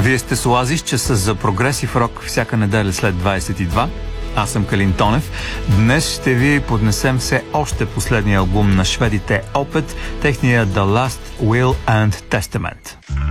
Вие сте с Оазис, за прогресив рок всяка неделя след 22. Аз съм Калин Тонев. Днес ще ви поднесем все още последния албум на шведите Opeth, техния The Last Will and Testament.